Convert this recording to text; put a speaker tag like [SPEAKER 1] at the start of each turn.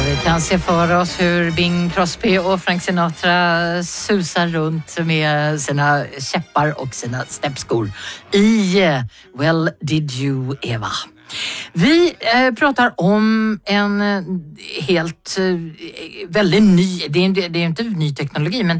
[SPEAKER 1] Vi kan se för oss hur Bing Crosby och Frank Sinatra susar runt med sina käppar och sina steppskor i Well Did You Eva. Vi pratar om en helt väldigt ny, det är inte ny teknologi, men